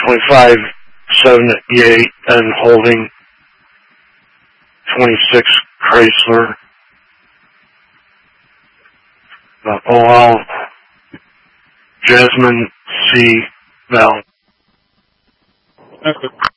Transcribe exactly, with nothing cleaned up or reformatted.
twenty-five seventy-eight and holding twenty-six Chrysler. Uh, O L Jasmine C. Val.